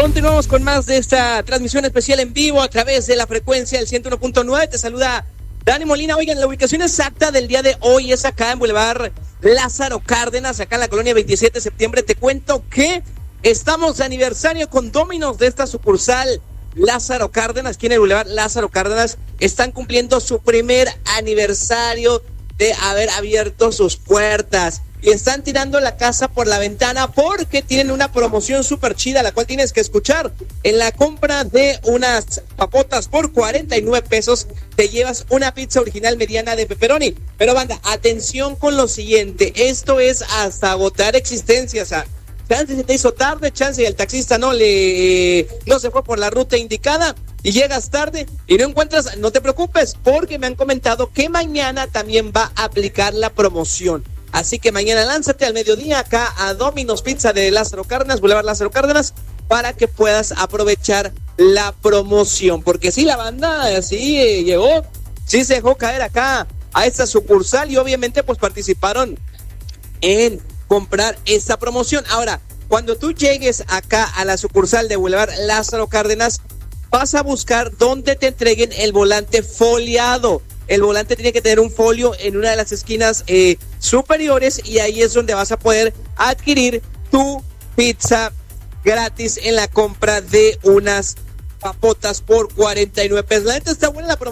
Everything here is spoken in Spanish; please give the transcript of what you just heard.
Continuamos con más de esta transmisión especial en vivo a través de la frecuencia del 101.9. Te saluda Dani Molina. Oigan, la ubicación exacta del día de hoy es acá en Boulevard Lázaro Cárdenas, acá en la colonia 27 de septiembre. Te cuento que estamos de aniversario con Domino's de esta sucursal Lázaro Cárdenas, aquí en el Boulevard Lázaro Cárdenas. Están cumpliendo su primer aniversario de haber abierto sus puertas. Y están tirando la casa por la ventana porque tienen una promoción súper chida, la cual tienes que escuchar. En la compra de unas papotas por 49 pesos, te llevas una pizza original mediana de pepperoni. Pero banda, atención con lo siguiente, esto es hasta agotar existencias. Chance se te hizo tarde, chance y el taxista no se fue por la ruta indicada y llegas tarde y no encuentras, no te preocupes, porque me han comentado que mañana también va a aplicar la promoción. Así que mañana lánzate al mediodía acá a Domino's Pizza de Lázaro Cárdenas, Boulevard Lázaro Cárdenas, para que puedas aprovechar la promoción. Porque sí, la banda sí llegó, sí se dejó caer acá a esta sucursal y obviamente pues participaron en comprar esta promoción. Ahora, cuando tú llegues acá a la sucursal de Boulevard Lázaro Cárdenas, vas a buscar dónde te entreguen el volante foliado. El volante tiene que tener un folio en una de las esquinas superiores y ahí es donde vas a poder adquirir tu pizza gratis en la compra de unas papotas por 49 pesos. La neta está buena la promoción.